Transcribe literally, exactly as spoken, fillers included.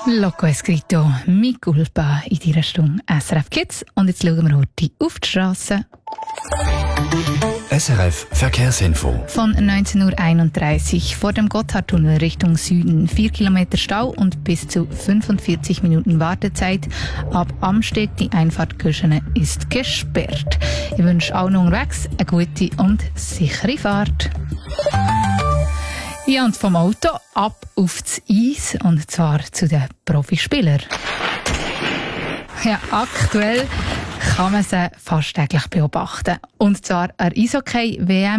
Loco Escrito, mi culpa in dieser Stunde S R F Kids. Und jetzt schauen wir heute auf die Straße. S R F Verkehrsinfo. Von neunzehn Uhr einunddreißig vor dem Gotthardtunnel Richtung Süden. vier Kilometer Stau und bis zu fünfundvierzig Minuten Wartezeit. Ab Amsteg die Einfahrt Göschene ist gesperrt. Ich wünsche allen unterwegs eine gute und sichere Fahrt. Ja, und vom Auto ab auf das Eis, und zwar zu den Profispielern. Ja, aktuell kann man sie fast täglich beobachten. Und zwar an Eishockey-W M